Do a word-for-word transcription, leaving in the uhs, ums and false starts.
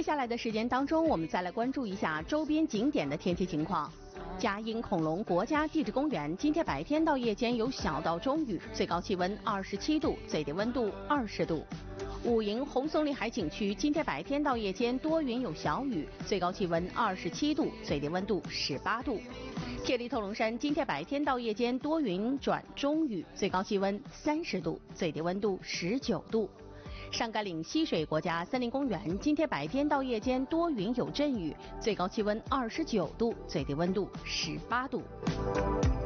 下来的时间当中，我们再来关注一下周边景点的天气情况。嘉荫恐龙国家地质公园今天白天到夜间有小到中雨，最高气温二十七度，最低温度二十度。武营红松林海景区今天白天到夜间多云有小雨，最高气温二十七度，最低温度十八度。铁力透龙山今天白天到夜间多云转中雨，最高气温三十度，最低温度十九度。上甘岭溪水国家森林公园今天白天到夜间多云有阵雨，最高气温二十九度，最低温度十八度。